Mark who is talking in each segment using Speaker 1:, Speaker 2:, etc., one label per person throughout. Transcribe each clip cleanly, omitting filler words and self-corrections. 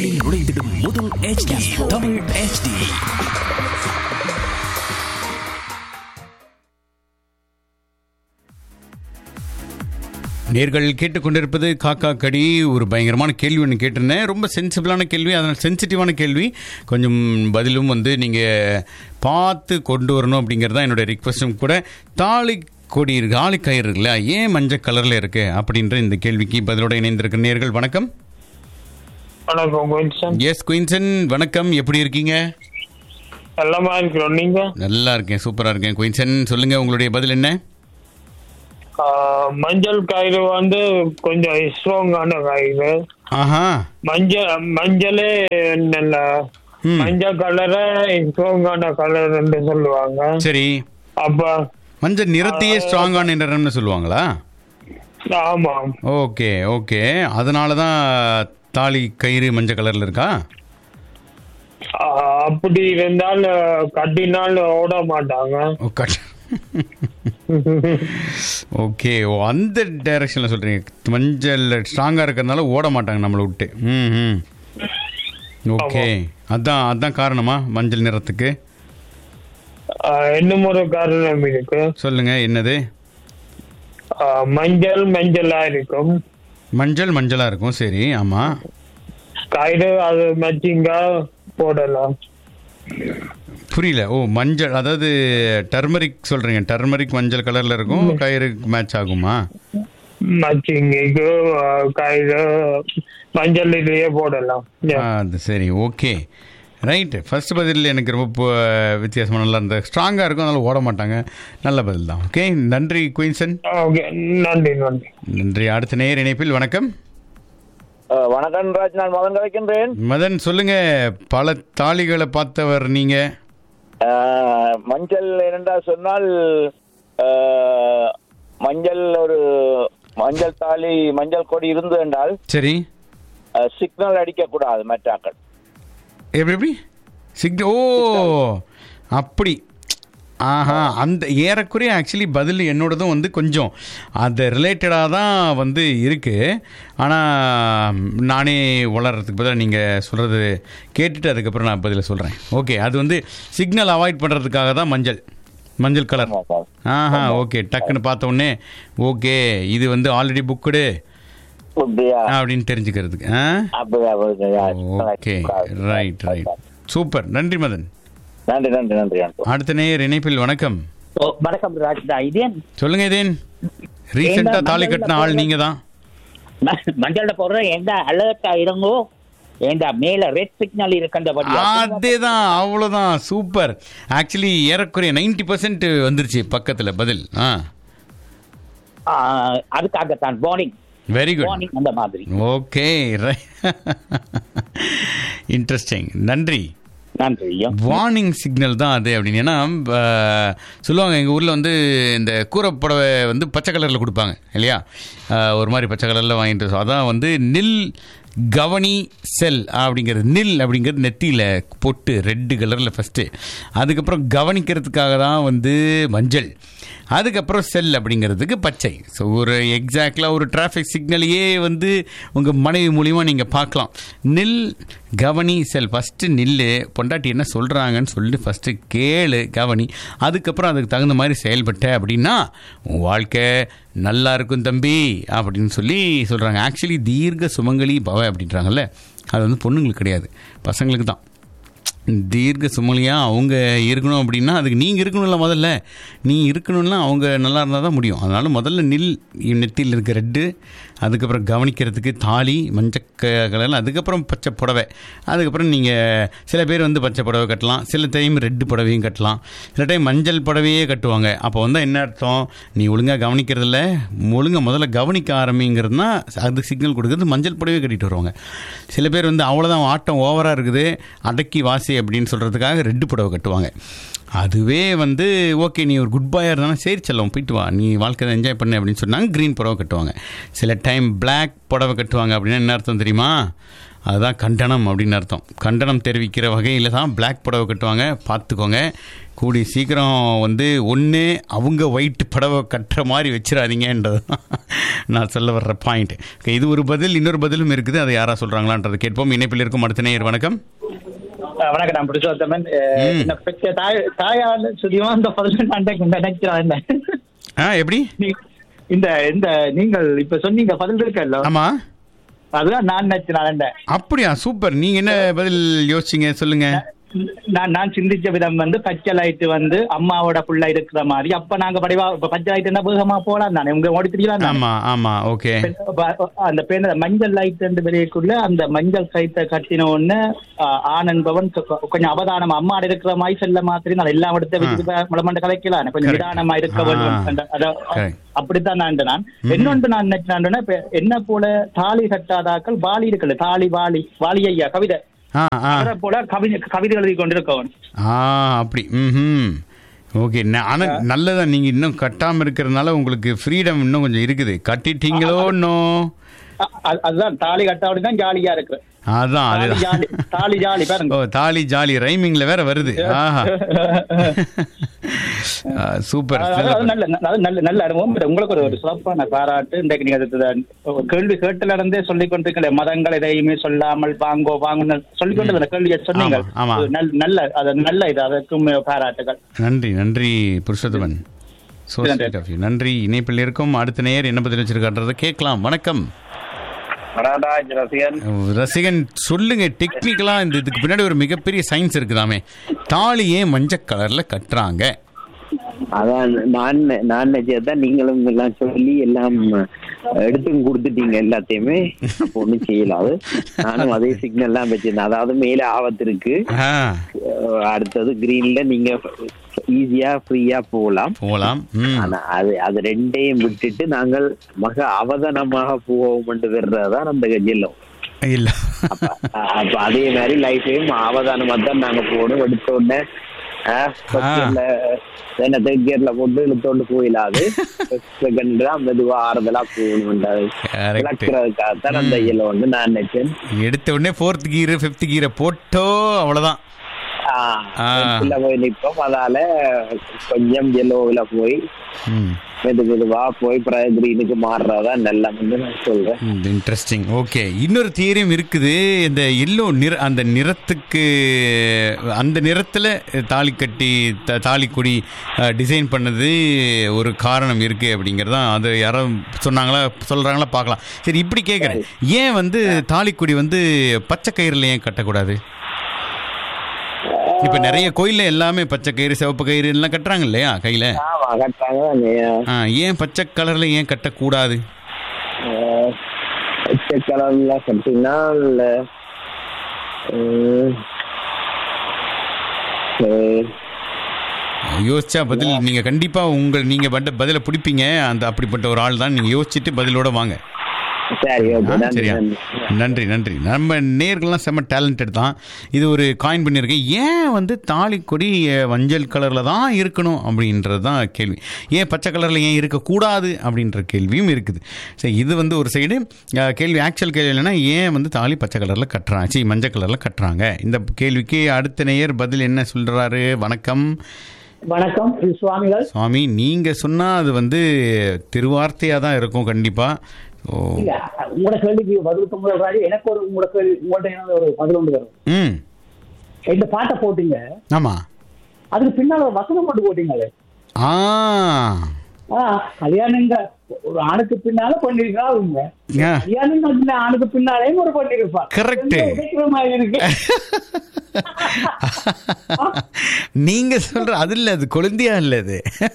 Speaker 1: நுழைந்திடும் முதல் HD Tamil HD. நேர்கள் கேட்டுக்கொண்டிருப்பது காக்கா கடி. ஒரு பயங்கரமான கேள்வி ஒன்று கேட்டிருந்தேன். ரொம்ப சென்சிபிளான கேள்வி, அதனால் சென்சிட்டிவான கேள்வி. கொஞ்சம் பதிலும் வந்து நீங்கள் பார்த்து கொண்டு வரணும் அப்படிங்கிறது தான் என்னுடைய ரிக்வஸ்டும் கூட. தாலி கொடி இருக்கு, ஆளி கயிறு இருக்குல்ல, ஏன் மஞ்சள் கலரில் இருக்கு அப்படின்ற இந்த கேள்விக்கு பதிலோட இணைந்திருக்கிற நேர்கள் வணக்கம். எஸ் குயின்சன், வணக்கம். எப்படி இருக்கீங்க?
Speaker 2: நல்லமா இருக்கிறோம். நீங்க? நல்லா
Speaker 1: இருக்கேன், சூப்பரா இருக்கேன். குயின்சன், சொல்லுங்க உங்களுடைய பதில் என்ன?
Speaker 2: மஞ்சள் கயிறு வந்து கொஞ்சம் ஸ்ட்ராங்கான கயிறு. மஞ்சளே நல்ல மஞ்சள் கலர ஸ்ட்ராங்கான கலர் என்று சொல்லுவாங்க.
Speaker 1: சரி,
Speaker 2: அப்ப
Speaker 1: மஞ்சள் நிறத்தையே ஸ்ட்ராங்கான நிறம்னு சொல்லுவாங்களா?
Speaker 2: ஆமா.
Speaker 1: ஓகே ஓகே, அதனாலதான் தாலி கயிறு மஞ்சள் கலர்ல இருக்கா?
Speaker 2: அப்படி இருந்தால் கட்டினால் ஓட மாட்டாங்க.
Speaker 1: ஓகே, அந்த டைரக்ஷன்ல சொல்றீங்க. மஞ்சள் ஸ்ட்ராங்கா இருக்கிறதுனால ஓட மாட்டாங்க நம்மளை விட்டு. ஓகே, அதான் காரணமா மஞ்சள் நிறத்துக்கு?
Speaker 2: இன்னும் ஒரு காரணம் இருக்கு.
Speaker 1: சொல்லுங்க, என்னது?
Speaker 2: மஞ்சளா இருக்கும்.
Speaker 1: மஞ்சளா இருக்கும். சரி, ஆமா.
Speaker 2: கயிறு அது மேட்சிங்கா போடலாம்.
Speaker 1: புரியல. ஓ, மஞ்சள், அதாவது டர்மரிக் சொல்றீங்க. டர்மரிக் மஞ்சள் கலர்ல இருக்கும், கயிறு மேட்ச் ஆகுமா?
Speaker 2: மேட்சிங்கு கயிறு மஞ்சள் இதுலயே போடலாம்.
Speaker 1: அது சரி, ஓகே, ரைட். ஃபர்ஸ்ட் பதில் எனக்கு ரொம்ப வித்தியாசமாக நல்லா இருந்த, ஸ்ட்ராங்காக இருக்கும், அதனால ஓட மாட்டாங்க. நல்ல பதில் தான். ஓகே, நன்றி குயின்சன்.
Speaker 2: நன்றி நன்றி
Speaker 1: நன்றி. அடுத்த நேர் இணைப்பில் வணக்கம்.
Speaker 3: வணக்கம் ராஜ், நான் மதன் கலைக்கின்றேன்.
Speaker 1: மதன், சொல்லுங்க. பல தாலிகளை பார்த்தவர் நீங்க.
Speaker 3: மஞ்சள் என்னென்றா சொன்னால், மஞ்சள் தாலி மஞ்சள் கொடி இருந்து என்றால்
Speaker 1: சரி,
Speaker 3: சிக்னல் அடிக்க கூடாது மற்றாக்கள்.
Speaker 1: எப்படி சிக்னல்? ஓ, அப்படி. அந்த ஏறக்குறைய ஆக்சுவலி பதில் என்னோடதும் வந்து கொஞ்சம் அது ரிலேட்டடாக தான் வந்து இருக்குது. ஆனால் நானே வளர்கிறதுக்கு பதிலாக நீங்கள் சொல்கிறது கேட்டுட்டு அதுக்கப்புறம் நான் பதில் சொல்கிறேன். ஓகே, அது வந்து சிக்னல் அவாய்ட் பண்ணுறதுக்காக தான் மஞ்சள் கலர். ஓகே, டக்குன்னு பார்த்த உடனே ஓகே இது வந்து ஆல்ரெடி புக்குடு அப்படின்னு தெரிஞ்சுக்கிறதுக்கு. Okay, right. சூப்பர், நன்றி மதன்.
Speaker 3: நன்றி நன்றி நன்றி.
Speaker 1: அடுத்த நேயர் இணைப்பில் வணக்கம்.
Speaker 4: வணக்கம் ராஜ்தா. இதேன்
Speaker 1: சொல்லுங்க. இதேன் ரீசெண்டா தாலி கட்டின ஆள் நீங்க தான்.
Speaker 4: மஞ்சள்ல போடுற எந்த அலர்ட்டா இருங்கோ, எந்த மேல ரெட் சிக்னல் இருக்கண்டபடி
Speaker 1: அதேதான், அவ்வளவுதான். சூப்பர். ஆக்சுவலி ஏறக்குறைய 90% வந்துருச்சு பக்கத்துல பதில்.
Speaker 4: அதுக்காகத்தான் வார்னிங்.
Speaker 1: வெரி குட்,
Speaker 4: அந்த மாதிரி.
Speaker 1: Okay, interesting. நன்றி. வார்னிங் சிக்னல் தான் அது அப்படின்னு. ஏன்னா சொல்லுவாங்க எங்கள் ஊரில் வந்து இந்த கூரைப்புடவை வந்து பச்சை கலரில் கொடுப்பாங்க இல்லையா, ஒரு மாதிரி பச்சை கலரில் வாங்கிட்டு. அதான் வந்து நில் கவனி செல் அப்படிங்கிறது. நில் அப்படிங்கிறது நெத்தியில் பொட்டு ரெட்டு கலரில் ஃபஸ்ட்டு, அதுக்கப்புறம் கவனிக்கிறதுக்காக தான் வந்து மஞ்சள், அதுக்கப்புறம் செல் அப்படிங்கிறதுக்கு பச்சை. ஸோ ஒரு எக்ஸாக்டாக ஒரு டிராஃபிக் சிக்னலையே வந்து உங்கள் மனைவி மூலிமா நீங்கள் பார்க்கலாம். நில் கவனி செல். ஃபஸ்ட்டு நில்லு, பொண்டாட்டி என்ன சொல்கிறாங்கன்னு சொல்லிட்டு ஃபஸ்ட்டு கேளு, கவனி, அதுக்கப்புறம் அதுக்கு தகுந்த மாதிரி செயல்பட்ட அப்படின்னா உன் வாழ்க்கை நல்லா இருக்கும் தம்பி அப்படின்னு சொல்லி சொல்கிறாங்க. ஆக்சுவலி தீர்க்க சுமங்கலி பவ அப்படின்றாங்கல்ல, அது வந்து பொண்ணுங்களுக்கு கிடையாது, பசங்களுக்கு தான். தீர்க்க சுமலியாக அவங்க இருக்கணும் அப்படின்னா அதுக்கு நீங்கள் இருக்கணும்ல. முதல்ல நீ இருக்கணும்னா அவங்க நல்லா இருந்தால் தான் முடியும். அதனால் முதல்ல நெத்தியில் இருக்க ரெட்டு, அதுக்கப்புறம் கவனிக்கிறதுக்கு தாலி மஞ்சள் கலரில், அதுக்கப்புறம் பச்சை புடவை, அதுக்கப்புறம் நீங்கள் சில பேர் வந்து பச்சை புடவை கட்டலாம், சில டைம் ரெட்டு புடவையும் கட்டலாம், சில டைம் மஞ்சள் புடவையே கட்டுவாங்க. அப்போ வந்து என்ன அர்த்தம், நீ ஒழுங்காக கவனிக்கிறதில்ல, ஒழுங்காக முதல்ல கவனிக்க ஆரம்பிங்கிறதுனா அது சிக்னல் கொடுக்குறது மஞ்சள் புடவையே கட்டிட்டு வருவாங்க. சில பேர் வந்து அவ்வளோதான் ஆட்டம் ஓவராக இருக்குது அடக்கி வாசி அப்படின்னு சொல்கிறதுக்காக ரெட்டு புடவை கட்டுவாங்க. அதுவே வந்து ஓகே நீ ஒரு குட் பாயாக இருந்தாலும் சரி செல்லம் போயிட்டு வா, நீ வாழ்க்கையை என்ஜாய் பண்ணு அப்படின்னு சொன்னாங்க க்ரீன் புடவை கட்டுவாங்க. சில டைம் பிளாக் புடவை கட்டுவாங்க. அப்படின்னா என்ன அர்த்தம் தெரியுமா, அதுதான் கண்டனம் அப்படின்னு அர்த்தம். கண்டனம் தெரிவிக்கிற வகையில் தான் பிளாக் புடவை கட்டுவாங்க. பார்த்துக்கோங்க, கூடி சீக்கிரம் வந்து ஒன்று அவங்க ஒயிட் புடவை கட்டுற மாதிரி வச்சிடாதீங்கன்றது தான் நான் சொல்ல வர்ற பாயிண்ட். இது ஒரு பதில். இன்னொரு பதிலும் இருக்குது, அதை யாரா சொல்கிறாங்களான்றது கேட்போம். இணைப்பில் இருக்கும் அடுத்த நேயர். வணக்கம்.
Speaker 3: வணக்கம், நான் புருஷோத்தமன். தாயால் சுதியமா இந்த பதில் நினைக்கிறேன்.
Speaker 1: எப்படி
Speaker 3: இந்த இந்த நீங்கள் இப்ப சொன்னீங்க பதில் இருக்கல்ல?
Speaker 1: ஆமா,
Speaker 3: அதுதான் நான் நினைச்சேன்.
Speaker 1: அப்படியா? சூப்பர். நீங்க என்ன பதில் யோசிச்சீங்க, சொல்லுங்க.
Speaker 3: நான் சிந்திச்ச விதம் வந்து பச்சை லைட் வந்து அம்மாவோட புள்ள இருக்கிற மாதிரி. அப்ப நாங்க படிவா பச்சை லைட் என்ன வேகமா போலாம் தானே, உங்க ஓடி தெரியலாம்.
Speaker 1: ஆமா ஆமா, ஓகே.
Speaker 3: அந்த மஞ்சள் லைட் ரெண்டு வெளியக்குள்ள அந்த மஞ்சள் கைத்தை கட்டின உடனே ஆண் என்பவன் கொஞ்சம் அவதானம் அம்மாட இருக்கிற மாதிரி செல்ல மாதிரி நான் எல்லாம் எடுத்து முளமண்ட கலைக்கலாம், கொஞ்சம் நிதானமா இருக்க வேண்டும். அப்படித்தான் நான் இன்னொன்று நான் நினைச்சேன், என்ன போல தாலி கட்டாதாக்கள் வாலி இருக்குல்ல, தாலி வாலி வாலி ஐயா கவிதை போல கவிதை எழுதி கொண்டிருக்கவன்.
Speaker 1: அப்படி. ஓகே. ஆனா நல்லதான், நீங்க இன்னும் கட்டாம இருக்கிறதுனால உங்களுக்கு ஃப்ரீடம் இன்னும் கொஞ்சம் இருக்குது. கட்டிட்டீங்களோ இன்னும்?
Speaker 3: அதுதான் தாலி கட்டாவது தான் ஜாலியா இருக்கு.
Speaker 1: அதான்
Speaker 3: தாலி ஜாலி பாருங்க.
Speaker 1: ஓ, தாலி ஜாலி ரைமிங்ல வேற வருது. ஆஹா, சூப்பர்.
Speaker 3: நல்ல அனுபவம். உங்களுக்கு ஒரு சிறப்பான பாராட்டு. இன்றைக்கு நீங்க கேள்வி கேட்டுல இருந்தே சொல்லிக் கொண்டிருக்கல, மதங்கள் எதையுமே சொல்லாமல் வாங்கோ வாங்க சொல்லிக் கொண்டு கேள்வியை சொன்னீங்க. நல்ல இது, அதற்கும் பாராட்டுகள்.
Speaker 1: நன்றி நன்றி புருஷோத்தமன். நன்றி. இணைப்பில் இருக்கும் அடுத்த நேயர் என்ன பதில் வச்சிருக்கான்றதை கேட்கலாம். வணக்கம். ரசிகன், சொல்லுங்க. டெக்னிக்கலா இதுக்கு பின்னாடி ஒரு மிகப்பெரிய சயின்ஸ் இருக்குதாமே. தாலி ஏன் மஞ்சள் கலர்ல கட்டுறாங்க?
Speaker 5: அதான் நான் நினைச்சதான் நீங்களும் எல்லாம் சொல்லி எல்லாம் எடுத்து கொடுத்துட்டீங்க எல்லாத்தையுமே. அப்போ ஒண்ணும் செய்யலாது. நானும் அதே சிக்னல் எல்லாம் வச்சிருந்தேன். அதாவது மேல ஆபத்து இருக்கு, அடுத்தது கிரீன்ல நீங்க ஈஸியா ஃப்ரீயா போகலாம். ஆனா அது ரெண்டையும் விட்டுட்டு நாங்கள் மக அவதானமாக போவோம் வர்றதுதான் அந்த கஜில்லம்
Speaker 1: இல்ல.
Speaker 5: அப்ப அதே மாதிரி லைஃபையும் அவதானமா தான் நாங்க போகணும். எடுத்த உடனே தேர்ட்ல போட்டு இழுத்தோண்டு போயிடாது. செகண்ட் தான் மெதுவா ஆறுதலா போகணும். விளக்குறதுக்காகத்தான் அந்த இயல வந்து நான் நினைச்சேன்.
Speaker 1: எடுத்த உடனே 4th gear 5th gear photo அவ்வளவுதான்.
Speaker 5: போய் நிற்போம். அதால கொஞ்சம் எல்லோவில போய் மெதுவா போய் கிரீனுக்கு மாறுறதா நல்லா நான் சொல்றேன்.
Speaker 1: இன்ட்ரெஸ்டிங். ஓகே. இன்னொரு தியரியும் இருக்குது. இந்த எல்லோ அந்த நிறத்துக்கு, அந்த நிறத்துல தாலி கட்டி தாலி கொடி டிசைன் பண்ணது ஒரு காரணம் இருக்கு அப்படிங்கறதான். அது யாரும் சொல்றாங்களா பார்க்கலாம். சரி, இப்படி கேட்கறேன், ஏன் வந்து தாலி கொடி வந்து பச்சை கயிறுல ஏன் கட்டக்கூடாது? இப்ப நிறைய கோயில்ல எல்லாமே பச்சை கயிறு சிவப்பு கயிறு எல்லாம் கட்டுறாங்க இல்லையா கையில? ஏன் பச்சை கலர்ல ஏன் கட்டக்கூடாது?
Speaker 5: பச்சை கலர்ல கட்டினா
Speaker 1: யோசிச்சா பதில் நீங்க கண்டிப்பா நீங்க பதில பிடிப்பீங்க. அந்த அப்படிப்பட்ட ஒரு ஆள் தான். நீங்க யோசிச்சுட்டு பதிலோட வாங்க. சரியா? நன்றி நன்றி. நம்ம நேர்கள்லாம் செம்ம டேலண்டட் தான். இது ஒரு காயின் பண்ணியிருக்கேன். ஏன் வந்து தாலி கொடி மஞ்சள் கலரில் தான் இருக்கணும் அப்படின்றது தான் கேள்வி. ஏன் பச்சை கலரில் ஏன் இருக்கக்கூடாது அப்படின்ற கேள்வியும் இருக்குது. சரி, இது வந்து ஒரு சைடு கேள்வி. ஆக்சுவல் கேள்வி இல்லைன்னா ஏன் வந்து தாலி பச்சை கலரில் கட்டுறாங்க, சரி மஞ்சள் கலரில் கட்டுறாங்க? இந்த கேள்விக்கு அடுத்த நேயர் பதில் என்ன சொல்கிறாரு? வணக்கம்.
Speaker 6: வணக்கம் சுவாமிகள்.
Speaker 1: சுவாமி, நீங்கள் சொன்னால் அது வந்து திருவார்த்தையாக தான் இருக்கும் கண்டிப்பாக.
Speaker 6: உங்களோட கேள்விக்கு பதில் எனக்கு ஒரு உங்கள்கிட்ட ஒரு பதில் ஒன்று வரும். இந்த பாட்டை போட்டீங்க, ஆமா, அதுக்கு பின்னால ஒரு வசனம் மட்டும் போட்டீங்களே. கல்யாணங்க ஒரு ஆணுக்கு பின்னால பண்ணிருக்காங்க, கல்யாணம் ஆணுக்கு பின்னாலேயும் ஒரு பண்ணிருப்பா.
Speaker 1: கரெக்ட். நீங்க சொல்ற அது இல்ல, அது கொழுந்தியா இல்ல, அது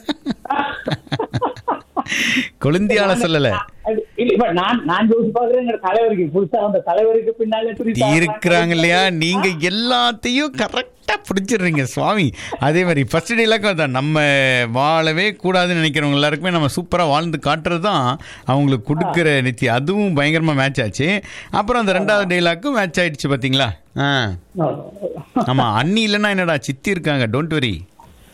Speaker 1: கொழுந்தியால சொல்லல.
Speaker 6: நான் யோசிச்சு பாக்குறேன், தலைவருக்கு புதுசா அந்த தலைவருக்கு பின்னால
Speaker 1: இருக்கிறாங்க இல்லையா, நீங்க எல்லாத்தையும் கரெக்டா பிடிச்சிடுறீங்க சுவாமி. அதே மாதிரி ஃபர்ஸ்ட் டேலாக்கும் தான், நம்ம வாழவே கூடாதுன்னு நினைக்கிறவங்க எல்லாருக்குமே நம்ம சூப்பரா வாழ்ந்து காட்டுறது தான் அவங்களுக்கு கொடுக்குற நித்தி. அதுவும் பயங்கரமா மேட்ச் ஆச்சு. அப்புறம் அந்த 2வது டேலாக்கும் மேட்ச் ஆயிடுச்சு பாத்தீங்களா. ஆமா, அண்ணி இல்லைன்னா என்னடா சித்தி இருக்காங்க, டோன்ட் வரி.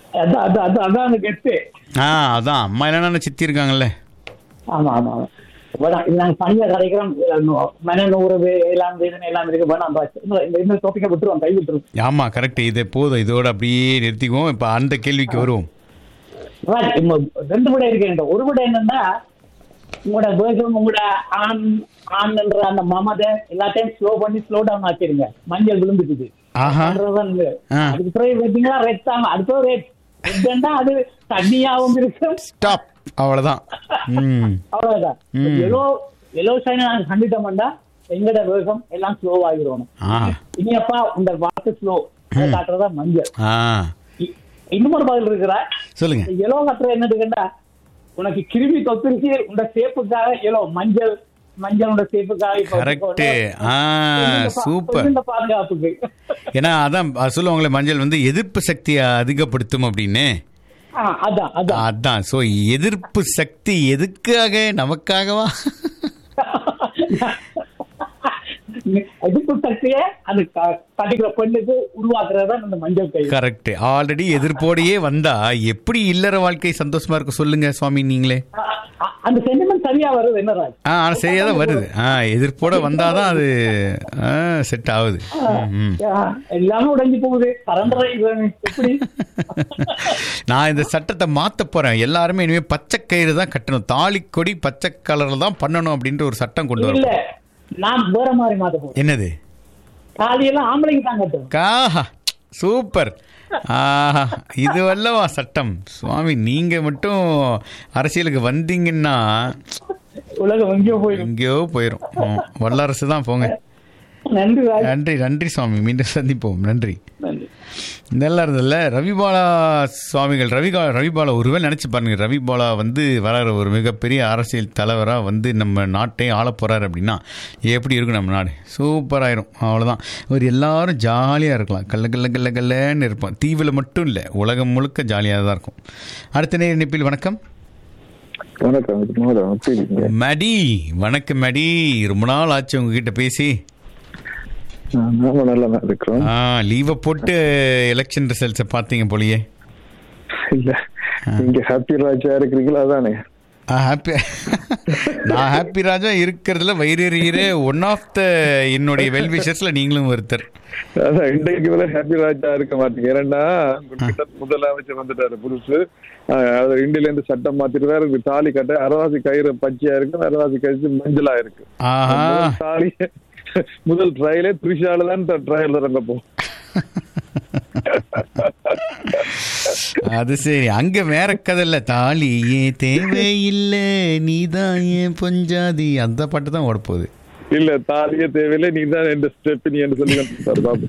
Speaker 6: அதான்
Speaker 1: அதான் அம்மா இல்லைன்னா சித்தி இருக்காங்கல்ல.
Speaker 6: ஆமா ஆமா. நாங்க பணியா கரைக்கிறோம் மனநூறு எல்லாம் எல்லாம் இருக்கு வேணாம் இந்த டாபிக்கை விட்டுருவோம், கை விட்டுருவோம்.
Speaker 1: ஆமா கரெக்ட், இது போதும், இதோட அப்படியே நிறுத்திக்குவோம். இப்ப அந்த கேள்விக்கு வருவோம்.
Speaker 6: ரெண்டு விட இருக்கு. ஒரு விட என்னன்னா, உங்களோட வேகம், உங்களோட ஆண்ன்ற அந்த மமதை எல்லாத்தையும் ஸ்லோ பண்ணி ஸ்லோ டவுன் ஆக்கிருங்க. மஞ்சள் விழுந்துக்குது, அதுக்கு பிறகு வெட்டிங்களா ரெட் தாங்க, அடுத்த ரேட் அது தண்ணியாவும் இருக்கு.
Speaker 1: ஸ்டாப், அவ்வளவுதான்.
Speaker 6: அவ்வளவுதான். எல்லோ சைனை நாங்க கண்டுட்டோம்டா எங்கட வேகம் எல்லாம் ஸ்லோ ஆகிடும். இனியப்பா இந்த வாக்கு ஸ்லோ காட்டுறதா மஞ்சள். இன்னும் ஒரு பதில் இருக்கிற சொல்லுங்க. எல்லோ காட்டுற என்னதுக்குண்டா, உனக்கு கிருமி தொத்துருச்சு உங்க சேப்புக்காக எல்லோ மஞ்சள், மஞ்சளோட சேப்புக்காக
Speaker 1: சூப்பர்
Speaker 6: பாதுகாப்புக்கு.
Speaker 1: ஏன்னா அதான் சொல்லுவாங்களே, மஞ்சள் வந்து எதிர்ப்பு சக்தியை அதிகப்படுத்தும் அப்படின்னு. அதான் சோ எதிர்ப்பு சக்தி எதுக்காக? நமக்காகவா?
Speaker 6: எதிர்ப்பு சக்தியை அது படிக்கிற பெண்ணுக்கு உருவாக்குறதா அந்த மஞ்சள் கை.
Speaker 1: கரெக்ட். ஆல்ரெடி எதிர்ப்போடையே வந்தா எப்படி இல்லற வாழ்க்கை சந்தோஷமா இருக்கு சொல்லுங்க சுவாமி நீங்களே.
Speaker 6: அந்த சென்டிமெண்ட் சரியா வருது என்ன?
Speaker 1: சரியா தான் வருது. எதிர்ப்போட வந்தாதான் அது செட் ஆகுது.
Speaker 6: எல்லாமே உடைஞ்சு போகுது. எப்படி
Speaker 1: நான் இந்த சட்டத்தை மாத்த போறேன். எல்லாருமே இனிமே பச்சை கயிறு தான் கட்டணும், தாலி கொடி பச்சை கலர்ல தான் பண்ணணும் அப்படின்ற ஒரு சட்டம் கொண்டு வர.
Speaker 6: இல்ல, நான் வேற மாதிரி மாத்த போறேன்.
Speaker 1: என்னது?
Speaker 6: தாலியெல்லாம் ஆம்பளைக்கு தான் கட்டணும்.
Speaker 1: சூப்பர். இது வல்லவா சட்டம் சுவாமி. நீங்க மட்டும் அரசியலுக்கு வந்தீங்கன்னா
Speaker 6: உலகம்
Speaker 1: எங்கேயோ போயிரும். வல்லரசு தான் போங்க.
Speaker 6: நன்றி
Speaker 1: நன்றி நன்றி சுவாமி. மீண்டும் சந்திப்போம். நன்றி. நல்லா இருந்ததில்ல ரவிபாலா சுவாமிகள். ரவிபாலா ஒருவேளை நினைச்சு பாருங்க, ரவிபாலா வந்து வராரு ஒரு மிகப்பெரிய அரசியல் தலைவராக வந்து நம்ம நாட்டை ஆள போறாரு அப்படின்னா எப்படி இருக்கும் நம்ம நாடு? சூப்பராயிரும். அவ்வளோதான். ஒரு எல்லாரும் ஜாலியாக இருக்கலாம், கல்லன்னு இருப்போம். தீவில் மட்டும் இல்லை, உலகம் முழுக்க ஜாலியாக தான் இருக்கும். அடுத்த நேர இணைப்பில் வணக்கம். மடி. வணக்கம் மடி, ரொம்ப நாள் ஆச்சு உங்ககிட்ட பேசி. லீவ போட்டு எலெக்ஷன் ரிசல்ட்ஸ் பாத்தீங்க போலியே.
Speaker 7: இல்ல, நீங்க ஹாப்பி ராஜா இருக்கிறீங்களா? அதானே
Speaker 1: நான் ஹாப்பி ராஜா இருக்கிறதுல வைரறியரே ஒன் ஆஃப் த என்னுடைய வெல்விஷர்ஸ்ல நீங்களும் ஒருத்தர்.
Speaker 7: அதான் இன்றைக்கு மேல ஹாப்பி ராஜா இருக்க மாட்டீங்க. ஏன்னா முதலமைச்சர் வந்துட்டாரு புதுசு. இந்தியில இருந்து சட்டம் மாத்திருக்காரு. தாலி கட்ட அரவாசி கயிறு பச்சையா இருக்கு, அரவாசி கயிறு மஞ்சளா இருக்கு. தாலி முதல் ட்ரையலே த்ரிஷால தான் ட்ரையல் இறங்கப்போ.
Speaker 1: அது சரி, அங்க வேற கதை இல்ல. தாலியே தேவையில்லை நீதான் ஏன் பொஞ்சாதி, அந்த பாட்டு தான் ஓட போகுது.
Speaker 7: இல்ல, தாலியே தேவையில்லை நீதான் எந்த ஸ்டெப் நீ என்று சொல்லி.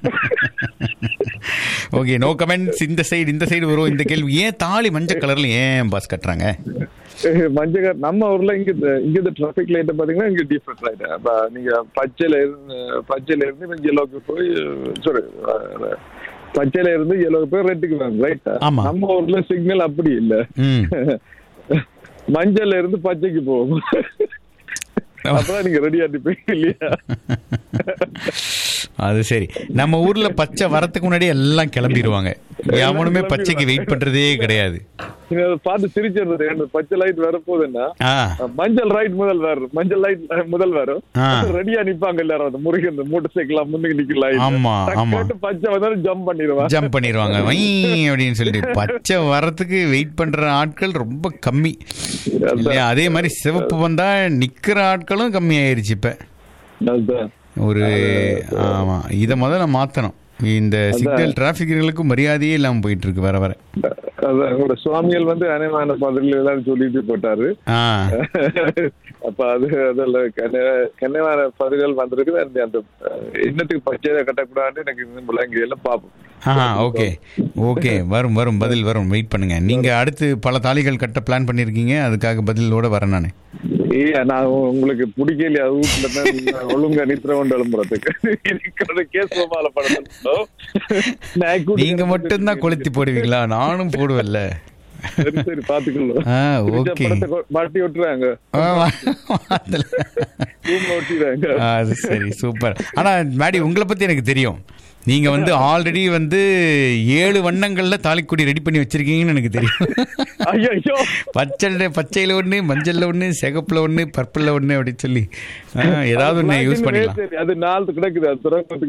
Speaker 1: Okay, no comments. இந்த சைடு வரும் இந்த கேள்வி. ஏன் தாலி மஞ்சள் கலர்ல ஏன் பாஸ் கட்டுறாங்க?
Speaker 7: மஞ்சள் நம்ம ஊர்ல இங்க டிராபிக் லைட் பாத்தீங்கன்னா இங்க டிஃபரன்ஸ் லைட். நீங்க பச்சையில இருந்து எல்லோக்கு போய் பச்சையில இருந்து எல்லோக்கு போய் ரெட்டுக்கு வாங்க ரைட். நம்ம ஊர்ல சிக்னல் அப்படி இல்ல, மஞ்சள்ல இருந்து பச்சைக்கு போகும். அப்பதான் நீங்க ரெடியா இருப்பீங்க இல்லையா?
Speaker 1: அது சரி. நம்ம ஊர்ல பச்சை வரத்துக்கு முன்னாடி எல்லாம் கிளம்பிடுவாங்க. எவனுமே பச்சைக்கு வெயிட் பண்றதே கிடையாது.
Speaker 7: பார்த்து சிரிச்சிருந்தது. பச்சை லைட் வரப்போகுதுன்னா மஞ்சள் லைட் முதல் வரும். ரெடியா நிப்பாங்க எல்லாரும். முருகன் மோட்டர் சைக்கிள் முன்னுக்கு நிக்கலாம். பச்சை வந்தாலும் ஜம்ப் பண்ணிடுவாங்க அப்படின்னு சொல்லிட்டு. பச்சை வரத்துக்கு வெயிட் பண்ற ஆட்கள் ரொம்ப கம்மி இல்லையா? அதே மாதிரி சிவப்பு வந்தா நிக்கிற ஆட்களும் கம்மி ஆயிருச்சு இப்ப. ஒரு ஆமா, இத முதல்ல மாத்தணும். இந்த சிக்னல் டிராபிக்களுக்கு மரியாதையே இல்லாம போயிட்டு இருக்கு வர வர. சுவாமிகள் வந்து அனைவரான பதில் எல்லாம் சொல்லிட்டு போட்டாரு. அப்ப அதெல்லாம் கண்ணியமான பதில்கள் வந்திருக்கு. அந்த இன்னத்துக்கு பச்சையை கட்டக்கூடாது எனக்கு இங்க எல்லாம் பாப்போம்.
Speaker 1: ஓகே வரும் பதில் வரும். வெயிட் பண்ணுங்க. நீங்க அடுத்து பல தாலிகள் கட்ட பிளான் பண்ணிருக்கீங்க, அதுக்காக பதிலோட வரேன் நானு.
Speaker 7: நான் உங்களுக்கு பிடிக்கலையா வீட்டுல ஒழுங்கா நித்திரவண்டு எழும்புறதுக்கு
Speaker 1: நீங்க மட்டும்தான் கொளுத்தி போடுவீங்களா? நானும் போடுவேன்ல.
Speaker 7: சரி பாத்துக்கலாம்.
Speaker 1: ஓகே
Speaker 7: மாட்டி விட்டுறாங்க.
Speaker 1: அது சரி, சூப்பர். ஆனா மேடி உங்களை பத்தி எனக்கு தெரியும். நீங்க வந்து ஆல்ரெடி வந்து 7 வண்ணங்கள்ல தாலிக்கொடி ரெடி பண்ணி வச்சிருக்கீங்கன்னு எனக்கு தெரியும். பச்சையில ஒண்ணு, மஞ்சள்ல ஒண்ணு, சிகப்புல ஒண்ணு, பர்பிள்ல ஒண்ணு அப்படின்னு சொல்லி ஏதாவது ஒண்ணு யூஸ் பண்ணிக்கலாம்.
Speaker 7: அது 4 கிடக்குது. அது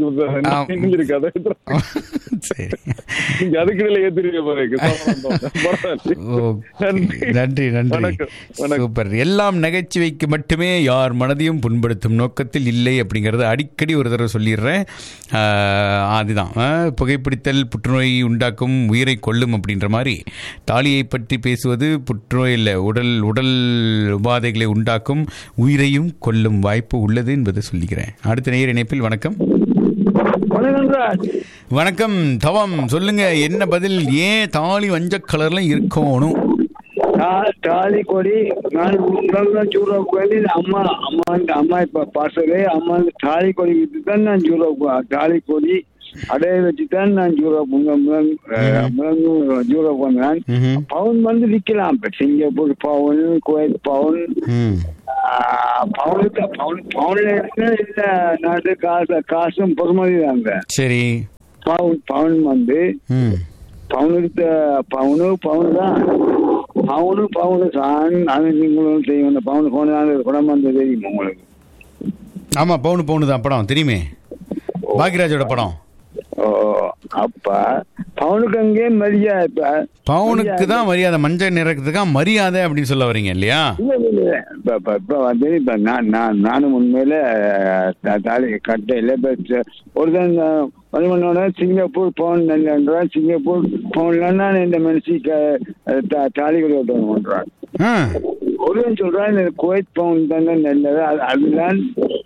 Speaker 1: நன்றி நன்றி, சூப்பர். எல்லாம் நகைச்சுவைக்கு மட்டுமே, யார் மனதையும் புண்படுத்தும் நோக்கத்தில் இல்லை அப்படிங்கறத அடிக்கடி ஒரு தடவை சொல்லிடுறேன். அதுதான் புகைப்பிடித்தல் புற்றுநோய் உண்டாக்கும், உயிரை கொல்லும் அப்படின்ற மாதிரி தாலியை பற்றி பேசுவது புற்றுநோய் இல்லை, உடல் உபாதைகளை உண்டாக்கும், உயிரையும் கொல்லும் வாய்ப்பு உள்ளது என்பதை சொல்லிக்கிறேன். அடுத்த நேயர் இணைப்பில். வணக்கம். வணக்கம் தவம், சொல்லுங்க என்ன பதில்? ஏன் தாலி மஞ்சள் கலர்ல இருக்கணும்?
Speaker 8: தாலி கொடி நான் அம்மா இப்ப பாசவே அம்மா தாலி கொடி விட்டுதான் நான் தாலி கொடி அடைய வச்சுதான் நான் ஜூரோ பண்ணேன். பவுன் வந்து விற்கலாம். சிங்கப்பூர் பவுன், குவைத் பவுன், பவுன்ல இல்ல நாட்டு காசும் பொறுமதி தாங்க.
Speaker 1: சரி,
Speaker 8: பவுன் வந்து பவுனுக்கு பவுன் தான். பவுனு தான். அது நீங்களும் செய்யணும். பவுன் போன படம் வந்து தெரியும் உங்களுக்கு?
Speaker 1: ஆமா, பவுனு தான் படம் தெரியுமே, பாக்யராஜோட படம்.
Speaker 8: அப்ப பவுனுக்கு அங்கே மரியாதை,
Speaker 1: பவுனுக்கு தான் மரியாதை, மஞ்சள் நிறத்துக்கு மரியாதை அப்படின்னு சொல்ல வரீங்க இல்லையா?
Speaker 8: இப்ப வந்து இப்ப நானும் உண்மையில தாலி கட்டையில ஒருதான் வலிமனோட சிங்கப்பூர் பவுன் நல்ல, சிங்கப்பூர் பவுன்ல இந்த மனுஷி தாலி கொடி பண்றான். ஒருவன் சொல்றான் குவைத் பவுன் தானே நல்லது, அதுதான்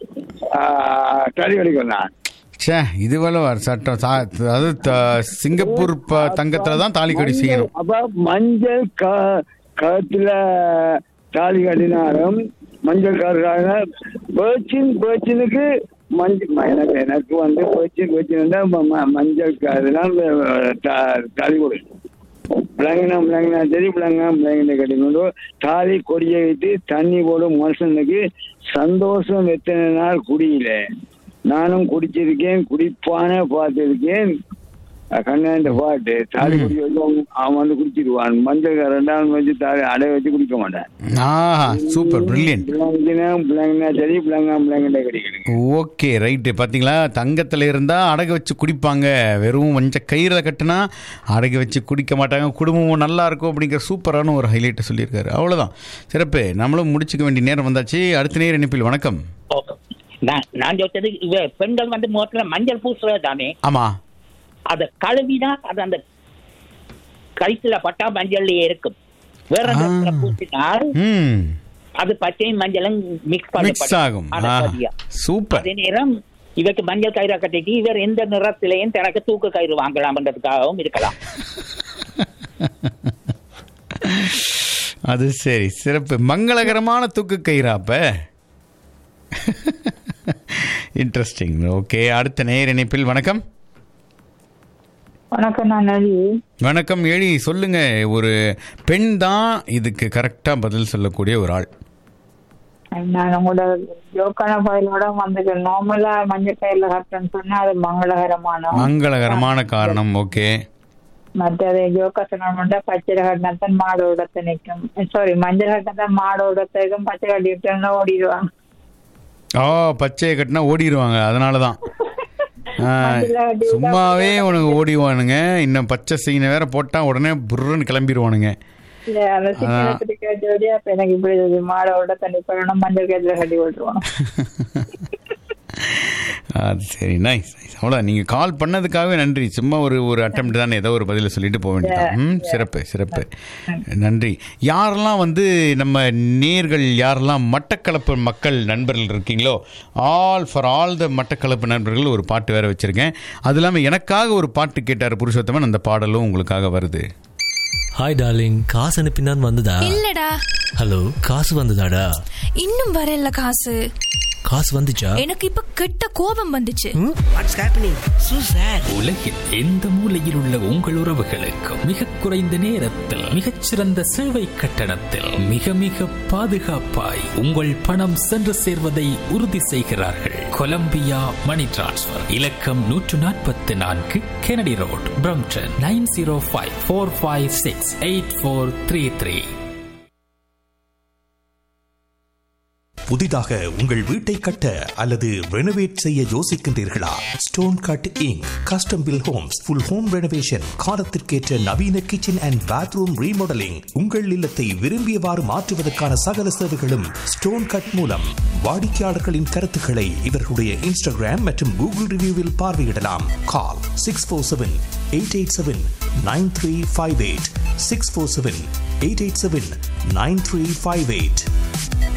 Speaker 8: தாலி கொடிக்கிறான்.
Speaker 1: இதுவரை சட்டம், அதாவது சிங்கப்பூர் தங்கத்துல தான் தாலி கடி செய்யணும்.
Speaker 8: அப்ப மஞ்சள் கழுத்துல தாலி கடினாலும் மஞ்சள் காரராக பேச்சினுக்கு எனக்கு வந்து பேச்சின் மஞ்சள் அதெல்லாம் தாலி கொடி பிள்ளைங்கனா சரி, பிள்ளைங்க கட்டிக்கொண்டு தாலி கொடியை வைத்து தண்ணி போடும் மனுஷனுக்கு சந்தோஷம். எத்தனை நாள் குடியில நானும் குடிச்சிருக்கேன், குடிப்பான பார்த்திருக்கேன். கண்ணாண்ட பாட்டு தாலி குடி அவன் வந்து குடிச்சிருவான். மஞ்சள் 2 வச்சு தாலி அடைய வச்சு குடிக்க மாட்டான்.
Speaker 1: Super, brilliant.
Speaker 8: பிள்ளைங்கன்னா சரி, பிள்ளைங்க கிடைக்கிறது.
Speaker 1: Okay, right. பாத்தீங்களா, தங்கத்துல இருந்தா அடகு வச்சு குடிப்பாங்க, வெறும் மஞ்சள் கயிறுல கட்டுனா அடகு வச்சு குடிக்க மாட்டாங்க, குடும்பமும் நல்லா இருக்கும் அப்படிங்கிற சூப்பரான ஒரு ஹைலைட்டை சொல்லியிருக்காரு. அவ்வளவுதான், சிறப்பு. நம்மளும் முடிச்சுக்க வேண்டிய நேரம் வந்தாச்சு. அடுத்த நேர இணைப்பில். வணக்கம்.
Speaker 4: நான் சொல்றது பெண்கள் வந்து முகத்துல மஞ்சள் பூசுறது தானே?
Speaker 1: ஆமா,
Speaker 4: அத கழுவினா அது அந்த கழுத்துல பட்டா மஞ்சள்லயே இருக்கும். வேற பூசினால் அது பச்சையும் மஞ்சளும் மிக்ஸ் ஆகும்.
Speaker 1: சூப்பர்.
Speaker 4: அதே நேரம் இவருக்கு மஞ்சள் கயிறு கட்டிட்டு இவர் எந்த நிறத்திலையும் தனக்கு தூக்கு கயிறு வாங்கலாம்ன்றதுக்காகவும் இருக்கலாம்.
Speaker 1: அது சரி, சிறப்பு. மங்களகரமான தூக்கு கயிறாப்ப. இன்ட்ரெஸ்டிங். ஓகே, அடுத்த நேயர் இணைப்பில். வணக்கம்.
Speaker 9: வணக்கம், நான் எழி.
Speaker 1: வணக்கம் எழி, சொல்லுங்க. ஒரு பெண் தான் இதுக்கு கரெக்டா பதில் சொல்லக்கூடிய ஒரு ஆள்.
Speaker 9: நான் உங்களோட ஜோக்கான பதிலோட வந்து நார்மலா மஞ்சள் கயிறுல கட்டன்னு சொன்னா அது மங்களகரமான
Speaker 1: காரணம். ஓகே,
Speaker 9: மற்றது ஜோக்கா சொன்னா பச்சை கட்டினத்தான் மாடோடத்தை நிற்கும். சாரி, மஞ்சள் கட்டினத்தான் மாடோடத்தைக்கும், பச்சை கட்டிட்டா ஓடிடுவாங்க.
Speaker 1: பச்சையை கட்டினா ஓடிடுவாங்க. அதனாலதான் சும்மாவே உனக்கு ஓடிவானுங்க. இன்னும் பச்சை சீனை வேற போட்டா உடனே புர்ன்னு கிளம்பிடுவானுங்க.
Speaker 9: எனக்கு இப்படி மாடோட தண்ணி போடணும், மஞ்சள் கயிறுல கட்டி ஓட்டுவாங்க.
Speaker 1: அது சரி, நைஸ். அவ்வளோ, நீங்கள் கால் பண்ணதுக்காகவே நன்றி. சும்மா ஒரு அட்டெம்ப்ட் தானே, ஏதோ ஒரு பதிலை சொல்லிட்டு போக வேண்டியதான். சிறப்பு நன்றி. யாரெல்லாம் வந்து நம்ம நேர்கள், யாரெல்லாம் மட்டக்களப்பு மக்கள் நண்பர்கள் இருக்கீங்களோ, ஃபார் ஆல் த மட்டக்களப்பு நண்பர்கள் ஒரு பாட்டு வேற வச்சிருக்கேன். அது இல்லாமல் எனக்காக ஒரு பாட்டு கேட்டார் புருஷோத்தமன், அந்த பாடலும் உங்களுக்காக வருது.
Speaker 10: ஹாய் டார்லிங், காசு அனுப்பினான் வந்ததா?
Speaker 11: இல்லடா.
Speaker 10: ஹலோ, காசு வந்ததாடா?
Speaker 11: இன்னும் வரல காசு.
Speaker 10: காசு வந்துச்சா?
Speaker 11: எனக்கு இப்ப கெட்ட கோபம் வந்துச்சு.
Speaker 12: உலகில் எந்த மூலையில் உள்ள உங்கள் உறவுகளுக்கு மிக குறைந்த நேரத்தில் மிகச்சிறந்த சேவை கட்டணத்தில் மிக மிக பாதுகாப்பாய் உங்கள் பணம் சென்று சேர்வதை உறுதி செய்கிறார்கள். கொலம்பியா மணி டிரான்ஸ்ஃபர். இலக்கம் 144 கெனடி ரோட், பிரம்டன் 9054568433.
Speaker 13: புதிதாக உங்கள் வீட்டை கட்ட அல்லது ரெனோவேட் செய்ய யோசிக்கின்றீர்களா? Stone cut ink custom bill Holmes full home renovation, காலத்திற்கேற்ற நவீன கிச்சன் அண்ட் பாத்ரூம் ரீமாடலிங், உங்கள் இல்லத்தை விரும்பியவாறு மாற்றுவதற்கான சகல சேவைகளும் ஸ்டோன் கட் மூலம். வாடிக்கையாளர்களின் கருத்துக்களை இவர்களுடைய இன்ஸ்டாகிராம் மற்றும் கூகுள் ரிவ்யூவில் பார்வையிடலாம். கால் 647-887-9358 647-887-9358.